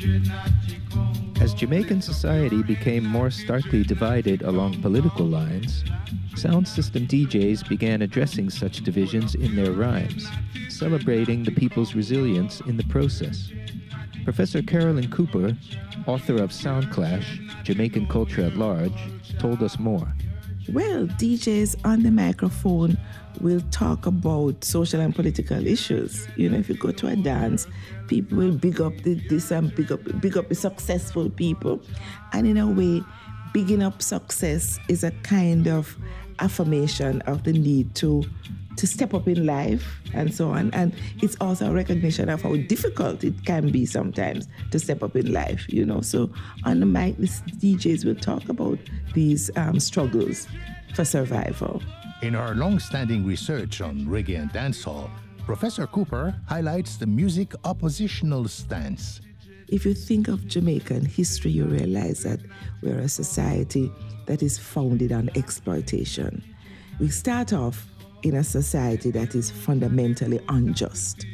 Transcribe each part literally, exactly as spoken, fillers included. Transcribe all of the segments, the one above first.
As Jamaican society became more starkly divided along political lines, sound system D Js began addressing such divisions in their rhymes, celebrating the people's resilience in the process. Professor Carolyn Cooper, author of Sound Clash, Jamaican Culture at Large, told us more. Well, D Js on the microphone will talk about social and political issues. You know, if you go to a dance, people will big up the, this and big up, big up the successful people. And in a way, bigging up success is a kind of affirmation of the need to to step up in life and so on. And it's also a recognition of how difficult it can be sometimes to step up in life, you know. So on the mic, these D Js will talk about these um, struggles for survival. In her long-standing research on reggae and dancehall, Professor Cooper highlights the music oppositional stance. If you think of Jamaican history, you realize that we're a society that is founded on exploitation. We start off in a society that is fundamentally unjust.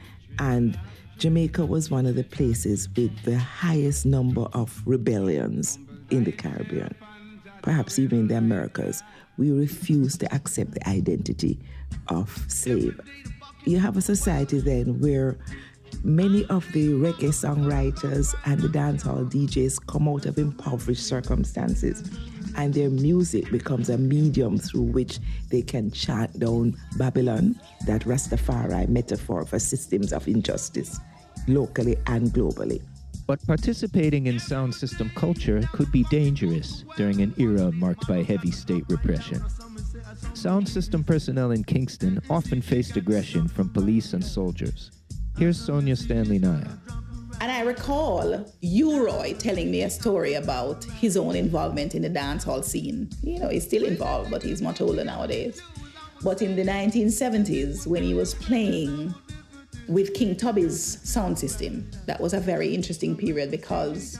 And Jamaica was one of the places with the highest number of rebellions in the Caribbean, perhaps even in the Americas. We refuse to accept the identity of slave. You have a society then where many of the reggae songwriters and the dancehall D Js come out of impoverished circumstances, and their music becomes a medium through which they can chant down Babylon, that Rastafari metaphor for systems of injustice, locally and globally. But participating in sound system culture could be dangerous during an era marked by heavy state repression. Sound system personnel in Kingston often faced aggression from police and soldiers. Here's Sonia Stanley Naya. And I recall U-Roy telling me a story about his own involvement in the dancehall scene. You know, he's still involved, but he's much older nowadays. But in the nineteen seventies, when he was playing with King Tubby's sound system, that was a very interesting period, because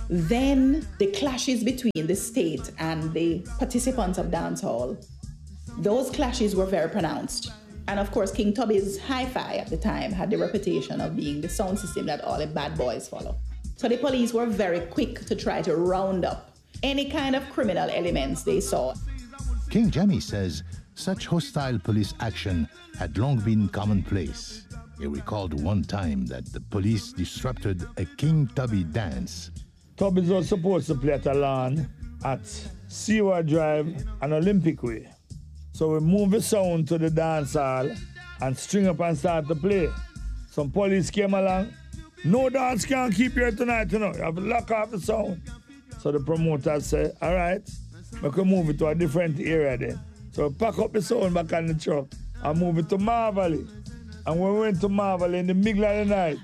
then the clashes between the state and the participants of dancehall, those clashes were very pronounced. And of course, King Tubby's hi-fi at the time had the reputation of being the sound system that all the bad boys follow. So the police were very quick to try to round up any kind of criminal elements they saw. King Jemmy says such hostile police action had long been commonplace. He recalled one time that the police disrupted a King Tubby dance. Tubby's was supposed to play at a lawn at Seaward Drive and Olympic Way. So we move the sound to the dance hall and string up and start to play. Some police came along. No dance can't keep here tonight, you know. You have to lock off the sound. So the promoters say, all right, we can move it to a different area then. So we pack up the sound back on the truck and move it to Marvally. And when we went to Marvally in the middle of the night,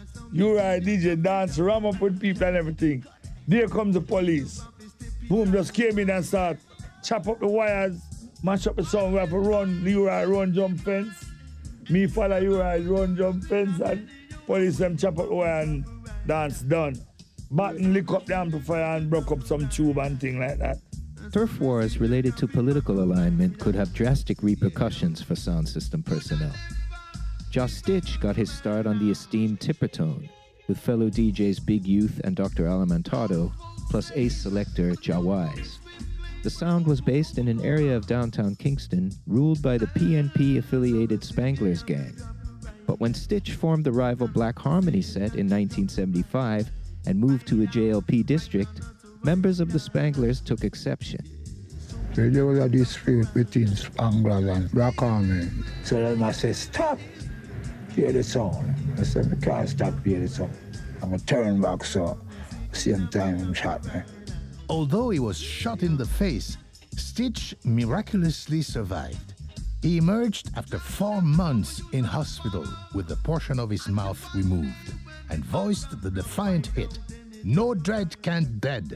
U-Roy D J dance, ram up with people and everything. There comes the police. Boom, just came in and start chop up the wires, mash up the sound. We have to run, U-Roy run, jump fence. Me follow U-Roy run, jump fence, and police them chop up the wire and dance done. Batten lick up the amplifier and broke up some tube and thing like that. Turf wars related to political alignment could have drastic repercussions for sound system personnel. Josh Stitch got his start on the esteemed Tippertone, with fellow D Js Big Youth and Doctor Alimantado, plus ace selector Ja Wise. The sound was based in an area of downtown Kingston ruled by the P N P-affiliated Spanglers gang. But when Stitch formed the rival Black Harmony set in nineteen seventy-five and moved to a J L P district, members of the Spanglers took exception. So there was a dispute between Spanglers and Black Harmony. So then I said, stop! Hear the sound. I said, I can't stop hear the sound. I'm going to turn back, so same time him shot me. Although he was shot in the face, Stitch miraculously survived. He emerged after four months in hospital with a portion of his mouth removed and voiced the defiant hit, No Dread Can't Dead.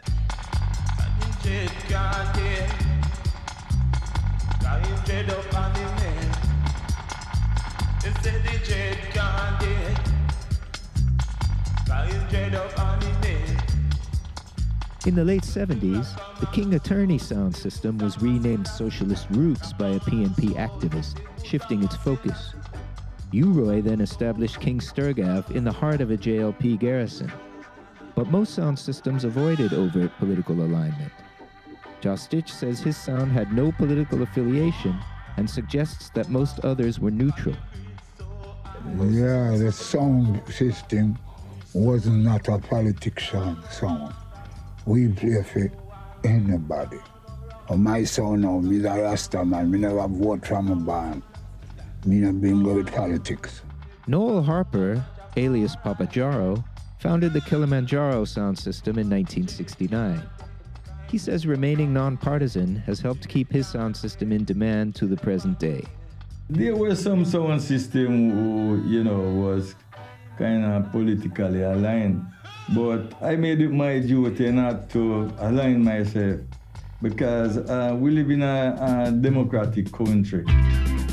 In the late seventies, the King Attorney sound system was renamed Socialist Roots by a P N P activist, shifting its focus. U-Roy then established King Sturgav in the heart of a J L P garrison. But most sound systems avoided overt political alignment. Joss Stitch says his sound had no political affiliation and suggests that most others were neutral. Yeah, the sound system was not a politician sound. We play for anybody. On my sound now, me a Rasta man, me never vote from a band. Me no bingo with politics. Noel Harper, alias Papa Jaro, founded the Kilimanjaro sound system in nineteen sixty-nine. He says remaining nonpartisan has helped keep his sound system in demand to the present day. There were some sound system who, you know, was kind of politically aligned, but I made it my duty not to align myself because uh, we live in a, a democratic country.